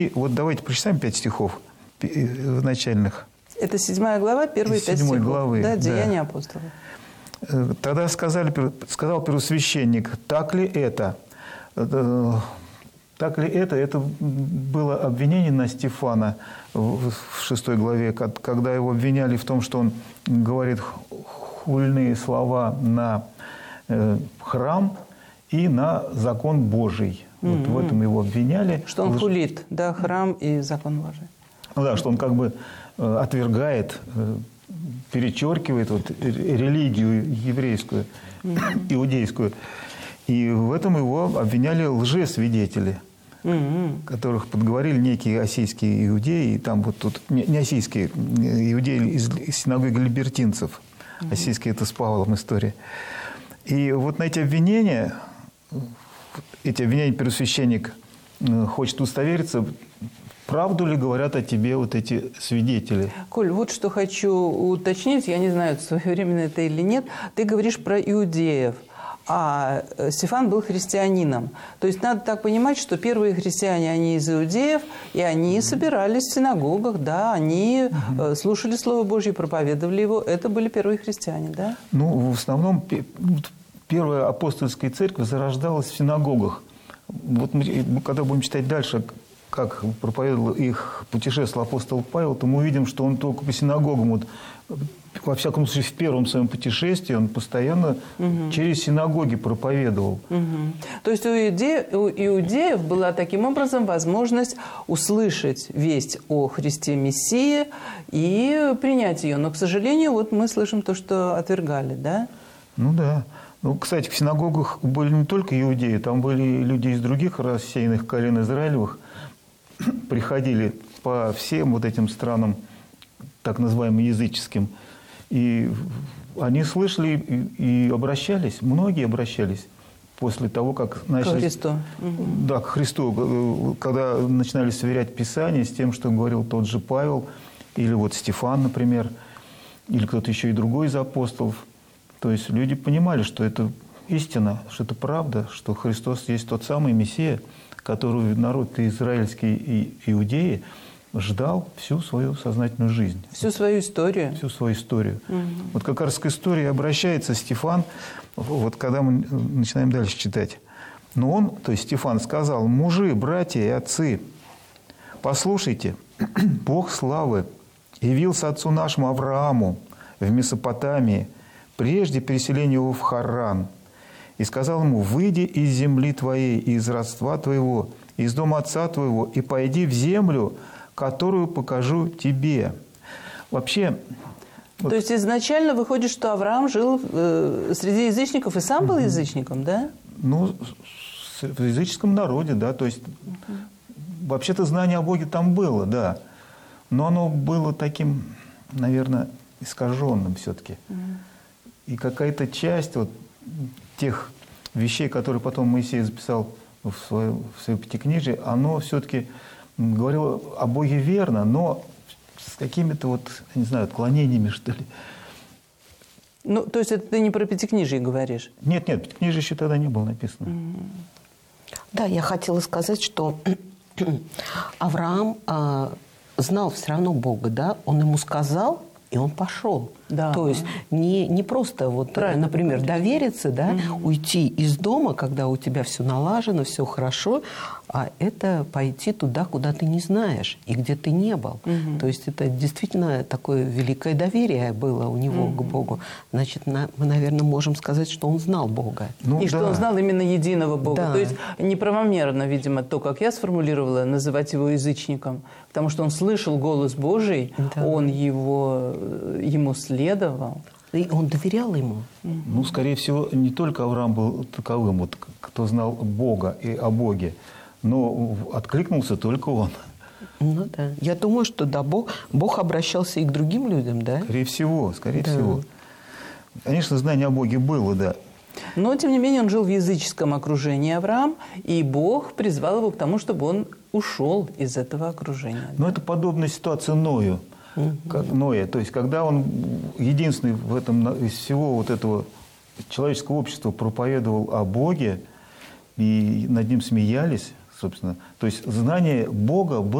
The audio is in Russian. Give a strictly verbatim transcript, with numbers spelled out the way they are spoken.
И вот давайте прочитаем пять стихов в начальных. Это седьмая глава, первые пять стихов. Главы, да, Деяния да. апостолов. Тогда сказали, сказал первосвященник, так ли это? Так ли это? Это было обвинение на Стефана в шестой главе, когда его обвиняли в том, что он говорит хульные слова на храм и на закон Божий. Вот mm-hmm. в этом его обвиняли. Что он хулит, да, храм и закон Божий. Ну да, что он как бы отвергает, перечеркивает вот религию еврейскую, mm-hmm. иудейскую. И в этом его обвиняли лжесвидетели, mm-hmm. которых подговорили некие осийские иудеи, и там вот тут, не осийские, иудеи из синагоги либертинцев. Mm-hmm. Осийские — это с Павлом история. И вот на эти обвинения, эти обвинения первосвященник хочет удостовериться, правду ли говорят о тебе вот эти свидетели. Коль, вот что хочу уточнить, я не знаю, своевременно это или нет. Ты говоришь про иудеев, а Стефан был христианином. То есть надо так понимать, что первые христиане, они из иудеев, и они mm-hmm. собирались в синагогах, да, они mm-hmm. слушали Слово Божье, проповедовали его. Это были первые христиане, да? Ну, в основном первая апостольская церковь зарождалась в синагогах. Вот мы, когда будем читать дальше, как проповедовал их путешествовал апостол Павел, то мы увидим, что он только по синагогам, вот, во всяком случае, в первом своем путешествии он постоянно угу. через синагоги проповедовал. Угу. То есть у, иуде... у иудеев была таким образом возможность услышать весть о Христе Мессии и принять ее. Но, к сожалению, вот мы слышим то, что отвергали, да? Ну да. Ну, кстати, в синагогах были не только иудеи, там были люди из других рассеянных колен Израилевых, приходили по всем вот этим странам, так называемым языческим, и они слышали и, и обращались, многие обращались после того, как начали... К Христу. Да, к Христу, когда начинали сверять Писание с тем, что говорил тот же Павел, или вот Стефан, например, или кто-то еще и другой из апостолов. То есть люди понимали, что это истина, что это правда, что Христос есть тот самый Мессия, которую народ израильский и иудеи ждал всю свою сознательную жизнь. Всю свою историю. Всю свою историю. Угу. Вот как раз к истории обращается Стефан, вот когда мы начинаем дальше читать. Но он, то есть Стефан, сказал: «Мужи, братья и отцы, послушайте, Бог славы явился отцу нашему Аврааму в Месопотамии, прежде переселения его в Харран, и сказал ему: выйди из земли твоей, из родства твоего, из дома отца твоего, и пойди в землю, которую покажу тебе». Вообще... То вот, есть изначально выходит, что Авраам жил э, среди язычников и сам был угу. язычником, да? Ну, в языческом народе, да. То есть, угу. вообще-то знание о Боге там было, да. Но оно было таким, наверное, искаженным все-таки. Угу. И какая-то часть вот тех вещей, которые потом Моисей записал в свое, в свое пятикнижие, оно все-таки говорило о Боге верно, но с какими-то вот, не знаю, отклонениями, что ли. Ну, то есть это ты не про пятикнижие говоришь? Нет, нет, пятикнижие еще тогда не было написано. Mm-hmm. Да, я хотела сказать, что Авраам э, знал все равно Бога, да, он ему сказал, и он пошел. Да. То есть не, не просто, вот, например, довериться, да, угу. уйти из дома, когда у тебя все налажено, все хорошо, а это пойти туда, куда ты не знаешь и где ты не был. Угу. То есть это действительно такое великое доверие было у него угу. к Богу. Значит, на, мы, наверное, можем сказать, что он знал Бога. Ну, и да. что он знал именно единого Бога. Да. То есть неправомерно, видимо, то, как я сформулировала, называть его язычником, потому что он слышал голос Божий, да. он его, ему следовал. И он доверял ему. Ну, скорее всего, не только Авраам был таковым, вот, кто знал Бога и о Боге, но откликнулся только он. Ну да. Я думаю, что да, Бог, Бог обращался и к другим людям, да? Скорее всего, скорее да. всего. Конечно, знание о Боге было, да. Но, тем не менее, он жил в языческом окружении, Авраам, и Бог призвал его к тому, чтобы он ушел из этого окружения. Но да? это подобная ситуация Ною. Как Ноя. То есть, когда он единственный в этом, из всего вот этого человеческого общества проповедовал о Боге, и над ним смеялись, собственно. То есть знание Бога было